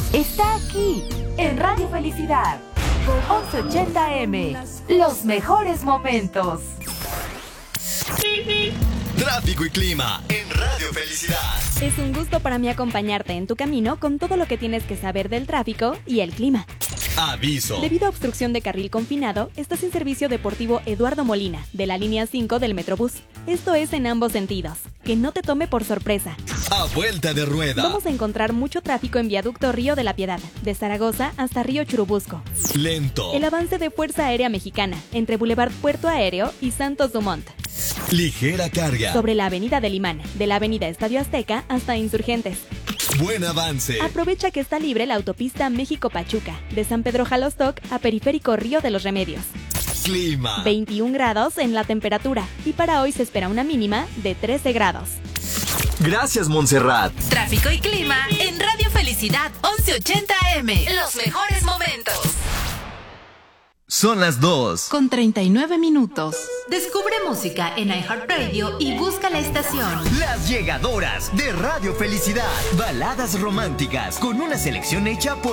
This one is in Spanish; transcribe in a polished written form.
está aquí, en Radio Felicidad. 1180M, los mejores momentos. Tráfico y clima en Radio Felicidad. Es un gusto para mí acompañarte en tu camino con todo lo que tienes que saber del tráfico y el clima. Aviso. Debido a obstrucción de carril confinado, estás en servicio deportivo Eduardo Molina, de la línea 5 del Metrobús. Esto es en ambos sentidos. Que no te tome por sorpresa. A vuelta de rueda. Vamos a encontrar mucho tráfico en viaducto Río de la Piedad, de Zaragoza hasta Río Churubusco. Lento. El avance de Fuerza Aérea Mexicana, entre Boulevard Puerto Aéreo y Santos Dumont. Ligera carga. Sobre la Avenida del Imán, de la Avenida Estadio Azteca hasta Insurgentes. Buen avance. Aprovecha que está libre la autopista México-Pachuca, de San Pedro Jalostoc a Periférico Río de los Remedios. Clima. 21 grados en la temperatura y para hoy se espera una mínima de 13 grados. Gracias, Montserrat. Tráfico y clima en Radio Felicidad 1180M. Los mejores momentos. Son las 2. Con 39 minutos. Descubre música en iHeartRadio y busca la estación. Las llegadoras de Radio Felicidad. Baladas románticas con una selección hecha por